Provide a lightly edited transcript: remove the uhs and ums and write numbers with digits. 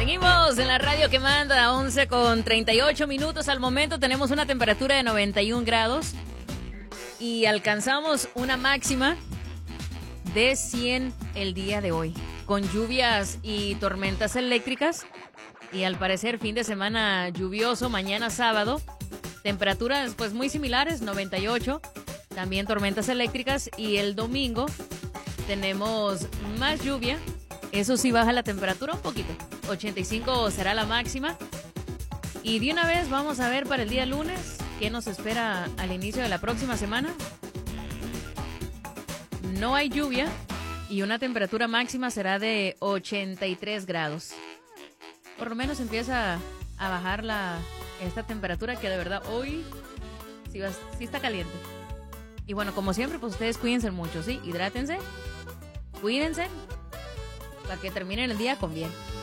Seguimos en la radio que manda, 11:38 al momento. Tenemos una temperatura de 91 grados y alcanzamos una máxima de 100 el día de hoy, con lluvias y tormentas eléctricas. Y al parecer fin de semana lluvioso, mañana sábado. Temperaturas pues muy similares, 98. También tormentas eléctricas. Y el domingo tenemos más lluvia. Eso sí baja la temperatura un poquito. 85 será la máxima. Y de una vez vamos a ver para el día lunes qué nos espera al inicio de la próxima semana. No hay lluvia y una temperatura máxima será de 83 grados. Por lo menos empieza a bajar esta temperatura que de verdad hoy sí está caliente. Y bueno, como siempre, pues ustedes cuídense mucho, ¿sí? Hidrátense, cuídense, para que terminen el día con bien.